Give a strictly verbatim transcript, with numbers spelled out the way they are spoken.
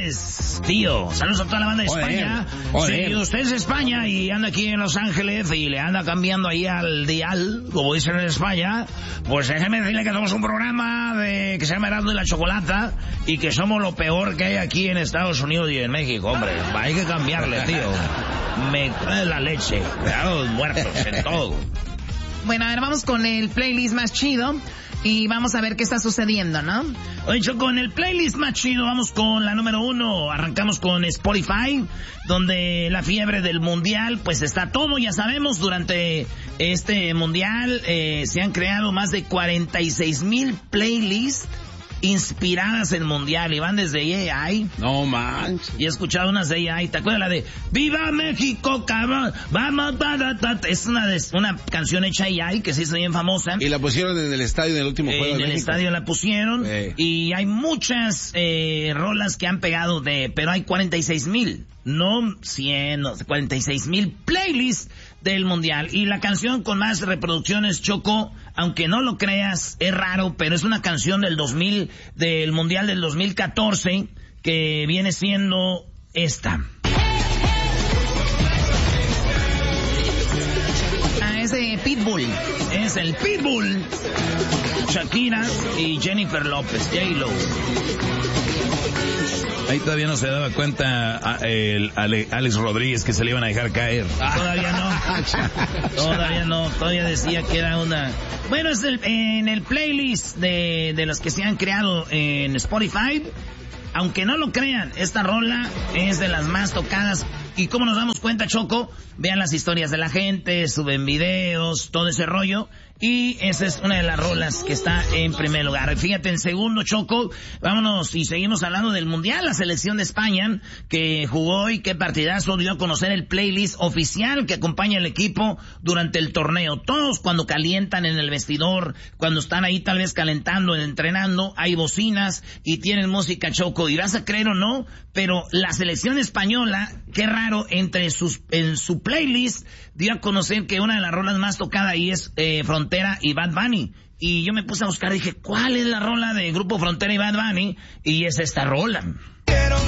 Ángeles, tío. Saludos a toda la banda de Joder, España. joder. Si usted es de España y anda aquí en Los Ángeles y le anda cambiando ahí al dial, como dicen en España, pues déjeme decirle que somos un programa de que se llama Erasmo y la Chocolata y que somos lo peor que hay aquí en Estados Unidos y en México, hombre. Hay que cambiarle, tío. Me trae la leche. Claro, muertos en todo. Bueno, a ver, vamos con el playlist más chido y vamos a ver qué está sucediendo, ¿no? Oye, Choco, con el playlist más chido vamos con la número uno. Arrancamos con Spotify, donde la fiebre del mundial, pues está todo, ya sabemos. Durante este mundial eh, se han creado más de cuarenta y seis mil playlists inspiradas en mundial y van desde A I. No manches. Y he escuchado unas de A I. ¿Te acuerdas la de Viva México, cabrón? Vamos, ta, ta, ta? Es una, de, una canción hecha A I que se hizo bien famosa. Y la pusieron en el estadio en el último juego En de el México. estadio la pusieron. Eh. Y hay muchas eh, rolas que han pegado de... Pero hay cuarenta y seis mil. No cien, no, cuarenta y seis mil playlists del mundial. Y la canción con más reproducciones, Choco, aunque no lo creas, es raro, pero es una canción del dos mil, del mundial del dos mil catorce, que viene siendo esta. Ah, es de Pitbull. Es el Pitbull. Shakira y Jennifer López, J-Lo. Ahí todavía no se daba cuenta a, el, Ale, Alex Rodríguez que se le iban a dejar caer. Todavía no. Todavía no. Todavía decía que era una... Bueno, es el, en el playlist de, de los que se han creado en Spotify. Aunque no lo crean, esta rola es de las más tocadas. ¿Y cómo nos damos cuenta, Choco? Vean las historias de la gente, suben videos, todo ese rollo. Y esa es una de las rolas que está en primer lugar. Fíjate, en segundo, Choco, vámonos y seguimos hablando del Mundial. La selección de España, que jugó y qué partidazo, dio a conocer el playlist oficial que acompaña al equipo durante el torneo. Todos cuando calientan en el vestidor, cuando están ahí tal vez calentando, entrenando, hay bocinas y tienen música, Choco. Y vas a creer o no, pero la selección española, qué raro, entre sus, en su playlist dio a conocer que una de las rolas más tocadas ahí es eh, Frontera y Bad Bunny. Y yo me puse a buscar y dije, ¿cuál es la rola de Grupo Frontera y Bad Bunny? Y es esta rola. Que